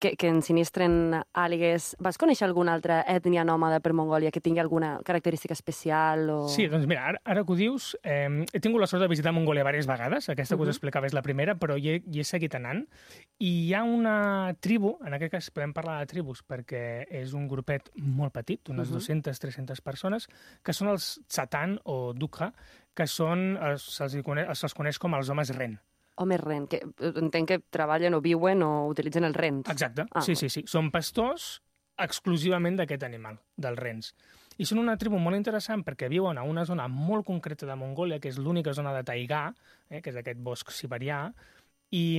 que ensinistren àligues. Vas conèixer alguna altra ètnia nòmada per Mongòlia que tingui alguna característica especial? O... Sí, doncs mira, ara que ho dius, he tingut la sort de visitar Mongòlia diverses vegades, aquesta que us explicava és la primera, però hi he seguit anant, i hi ha una tribu, en aquest cas podem parlar de tribus, perquè és un grupet molt petit, unes 200-300 persones, que són els Tsatan o Dukha, que se'ls coneix com els homes ren. Homes ren, que entenc que treballen o viuen o utilitzen els rens. Exacte, sí. Són pastors exclusivament d'aquest animal, dels rens. I són una tribu molt interessant perquè viuen a una zona molt concreta de Mongòlia, que és l'única zona de taigà, que és aquest bosc siberià, i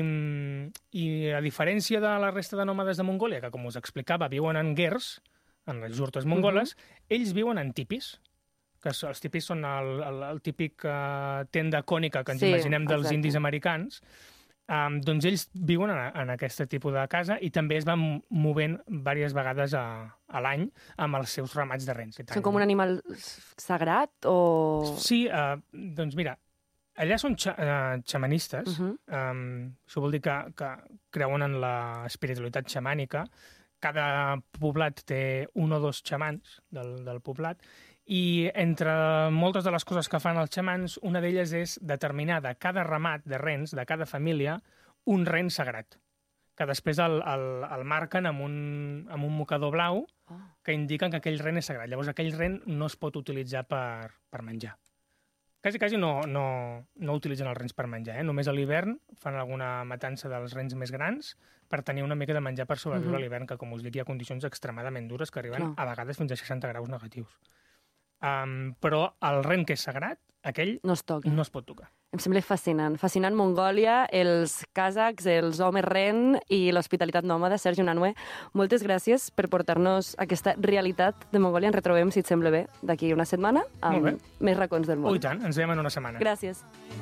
a diferència de la resta de nòmades de Mongòlia, que com us explicava viuen en guers, en les jurtes mongoles, ells viuen en tipis, que els tipis són el típic tenda cònica que ens imaginem dels indis americans. Doncs ells viuen en aquest tipus de casa i també es van movent diverses vegades a l'any amb els seus ramats de rens. Són com un animal sagrat o...? Sí, doncs mira, allà són xamanistes, això vol dir que creuen en l'espiritualitat xamànica. Cada poblat té un o dos xamans del poblat, i entre moltes de les coses que fan els xamans, una d'elles és determinar de cada ramat de rens, de cada família, un ren sagrat, que després el marquen amb un mocador blau que indiquen que aquell ren és sagrat. Llavors aquell ren no es pot utilitzar per menjar. Quasi no utilitzen els rens per menjar, només a l'hivern fan alguna matança dels rens més grans per tenir una mica de menjar per sobreviure a l'hivern, que com us dic hi ha condicions extremadament dures que arriben a vegades fins a 60 graus negatius. Però el ren que és sagrat, aquell no es pot tocar. Em sembla fascinant. Fascinant Mongòlia, els kazakhs, els homes ren i l'hospitalitat nòmada. Sergi Unanue, moltes gràcies per portar-nos aquesta realitat de Mongòlia. Ens retrobem, si et sembla bé, d'aquí una setmana amb més racons del món. I tant, ens veiem en una setmana. Gràcies.